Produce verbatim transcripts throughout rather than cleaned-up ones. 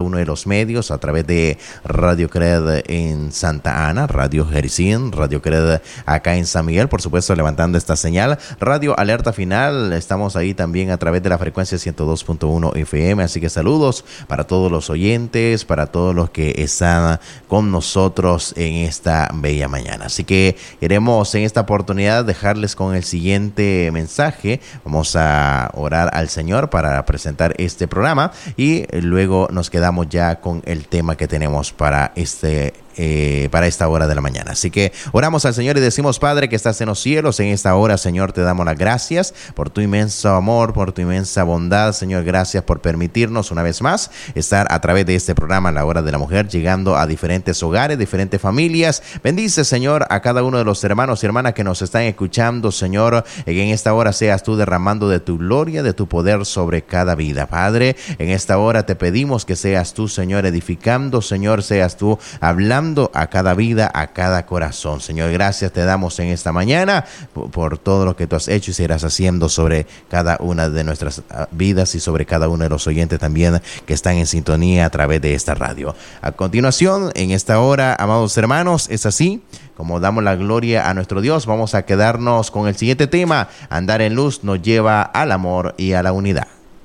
uno de los medios, a través de Radio Cred en Santa Ana, Radio Jericín, Radio Cred acá en San Miguel, por supuesto levantando esta señal, Radio Alerta Final, estamos ahí también a través de la frecuencia ciento dos punto uno F M, así que saludos para todos los oyentes, para todos los que están con nosotros en esta bella mañana. Así que queremos en esta oportunidad dejarles con el siguiente mensaje. Vamos a orar al Señor para presentar este programa y luego nos quedamos ya con el tema que tenemos para este Eh, para esta hora de la mañana. Así que oramos al Señor y decimos: Padre que estás en los cielos, en esta hora, Señor, te damos las gracias por tu inmenso amor, por tu inmensa bondad, Señor. Gracias por permitirnos una vez más estar a través de este programa, La Hora de la Mujer, llegando a diferentes hogares, diferentes familias. Bendice, Señor, a cada uno de los hermanos y hermanas que nos están escuchando, Señor, que en esta hora seas tú derramando de tu gloria, de tu poder sobre cada vida. Padre, en esta hora te pedimos que seas tú, Señor, edificando, Señor, seas tú hablando a cada vida, a cada corazón. Señor, gracias te damos en esta mañana por, por todo lo que tú has hecho y seguirás haciendo sobre cada una de nuestras vidas y sobre cada uno de los oyentes también que están en sintonía a través de esta radio. A continuación, en esta hora, amados hermanos, es así como damos la gloria a nuestro Dios. Vamos a quedarnos con el siguiente tema: andar en luz nos lleva al amor y a la unidad.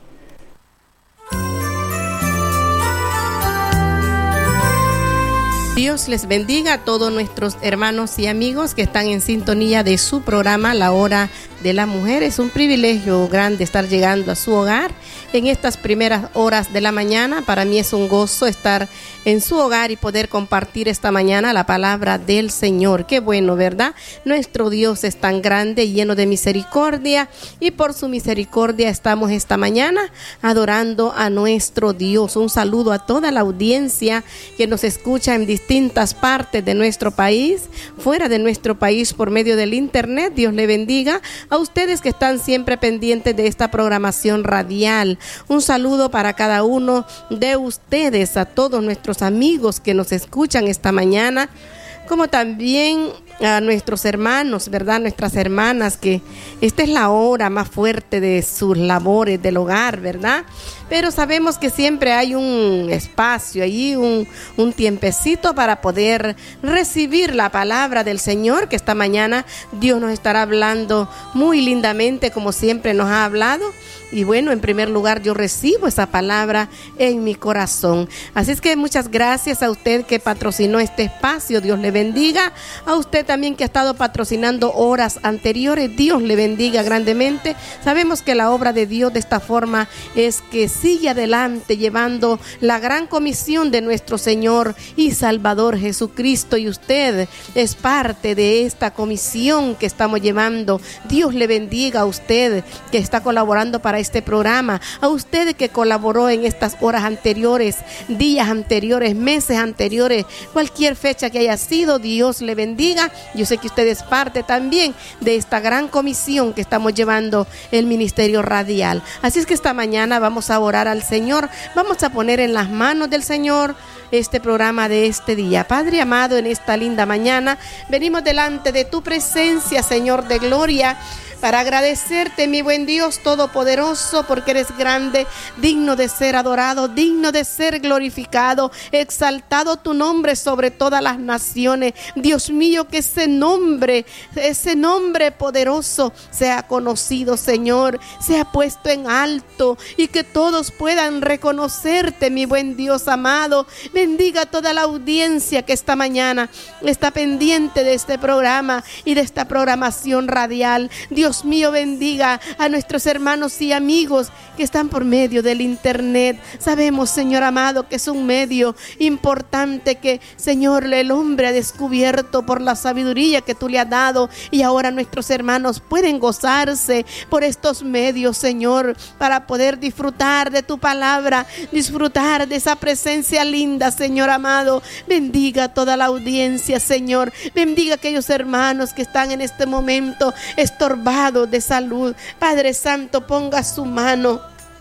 Dios les bendiga a todos nuestros hermanos y amigos que están en sintonía de su programa La Hora de la Mujer. Es un privilegio grande estar llegando a su hogar en estas primeras horas de la mañana. Para mí es un gozo estar en su hogar y poder compartir esta mañana la palabra del Señor. Qué bueno, ¿verdad? Nuestro Dios es tan grande y lleno de misericordia, y por su misericordia estamos esta mañana adorando a nuestro Dios. Un saludo a toda la audiencia que nos escucha en distintas partes de nuestro país, fuera de nuestro país por medio del internet. Dios le bendiga a ustedes que están siempre pendientes de esta programación radial. Un saludo para cada uno de ustedes, a todos nuestros amigos que nos escuchan esta mañana, como también a nuestros hermanos, ¿verdad? Nuestras hermanas, que esta es la hora más fuerte de sus labores del hogar, ¿verdad? Pero sabemos que siempre hay un espacio ahí, un, un tiempecito para poder recibir la palabra del Señor, que esta mañana Dios nos estará hablando muy lindamente, como siempre nos ha hablado. Y bueno, en primer lugar, yo recibo esa palabra en mi corazón. Así es que muchas gracias a usted que patrocinó este espacio. Dios le bendiga. A usted también que ha estado patrocinando horas anteriores. Dios le bendiga grandemente. Sabemos que la obra de Dios de esta forma es que sigue adelante llevando la gran comisión de nuestro Señor y Salvador Jesucristo. Y usted es parte de esta comisión que estamos llevando. Dios le bendiga a usted que está colaborando para este programa, a usted que colaboró en estas horas anteriores, días anteriores, meses anteriores, cualquier fecha que haya sido. Dios le bendiga. Yo sé que usted es parte también de esta gran comisión que estamos llevando el Ministerio Radial. Así es que esta mañana vamos a orar al Señor, vamos a poner en las manos del Señor este programa de este día. Padre amado, en esta linda mañana venimos delante de tu presencia, Señor de gloria, para agradecerte, mi buen Dios todopoderoso, porque eres grande, digno de ser adorado, digno de ser glorificado, exaltado tu nombre sobre todas las naciones. Dios mío, que ese nombre, ese nombre poderoso sea conocido, Señor, sea puesto en alto y que todos puedan reconocerte, mi buen Dios amado. Bendiga a toda la audiencia que esta mañana está pendiente de este programa y de esta programación radial. Dios mío, bendiga a nuestros hermanos y amigos que están por medio del internet. Sabemos, Señor amado, que es un medio importante que, Señor, el hombre ha descubierto por la sabiduría que tú le has dado, y ahora nuestros hermanos pueden gozarse por estos medios, Señor, para poder disfrutar de tu palabra, disfrutar de esa presencia linda, Señor amado. Bendiga a toda la audiencia, Señor. Bendiga a aquellos hermanos que están en este momento estorbados de salud. Padre Santo, ponga su mano,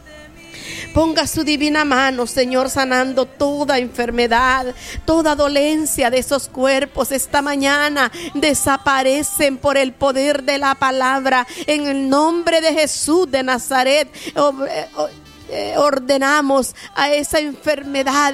ponga su divina mano, Señor, sanando toda enfermedad, toda dolencia de esos cuerpos. Esta mañana desaparecen por el poder de la palabra. En el nombre de Jesús de Nazaret, ordenamos a esa enfermedad